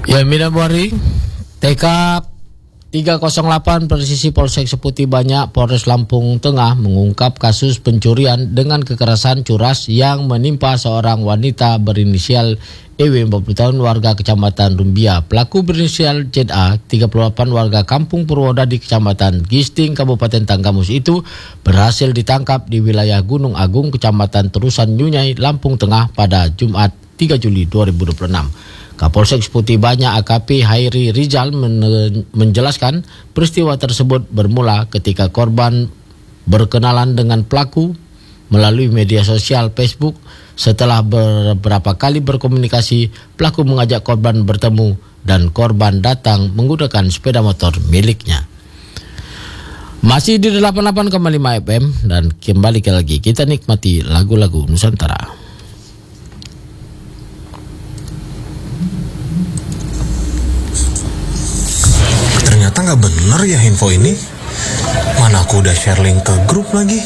Ya, Minabari, TK 308 Presisi Polsek Seputi Banyak Polres Lampung Tengah mengungkap kasus pencurian dengan kekerasan curas yang menimpa seorang wanita berinisial EW 40 tahun warga Kecamatan Rumbia. Pelaku berinisial ZA 38 warga Kampung Purwodadi Kecamatan Gisting Kabupaten Tanggamus itu berhasil ditangkap di wilayah Gunung Agung Kecamatan Terusan Nyunyai Lampung Tengah pada Jumat 3 Juli 2026. Kapolsek Seputi Banyak AKP Hairi Rizal menjelaskan peristiwa tersebut bermula ketika korban berkenalan dengan pelaku melalui media sosial Facebook. Setelah beberapa kali berkomunikasi, pelaku mengajak korban bertemu dan korban datang menggunakan sepeda motor miliknya. Masih di 88,5 FM dan kembali lagi kita nikmati lagu-lagu Nusantara. Ternyata nggak bener ya info ini. Mana aku udah share link ke grup lagi.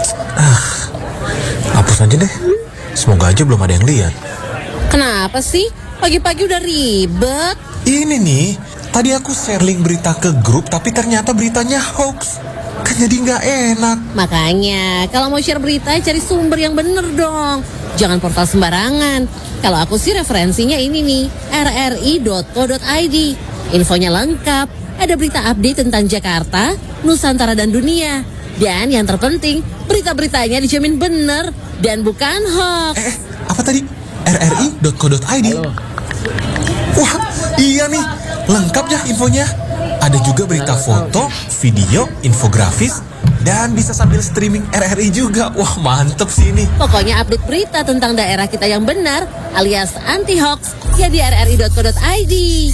Hapus aja deh. Semoga aja belum ada yang lihat. Kenapa sih? Pagi-pagi udah ribet. Ini nih, tadi aku share link berita ke grup tapi ternyata beritanya hoax. Kan jadi nggak enak. Makanya kalau mau share berita cari sumber yang bener dong. Jangan portal sembarangan. Kalau aku sih referensinya ini nih, rri.co.id. Infonya lengkap. Ada berita update tentang Jakarta, Nusantara dan dunia. Dan yang terpenting, berita-beritanya dijamin benar dan bukan hoax. Apa tadi? rri.co.id. Wah, iya nih. Lengkap ya infonya. Ada juga berita foto, video, infografis, dan bisa sambil streaming RRI juga. Wah, mantep sih ini. Pokoknya update berita tentang daerah kita yang benar alias anti hoax ya di rri.co.id.